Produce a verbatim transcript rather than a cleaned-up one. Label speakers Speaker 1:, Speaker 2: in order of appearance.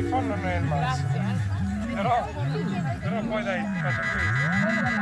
Speaker 1: fanno nel mazzo. Però, però poi dai, faccio qui.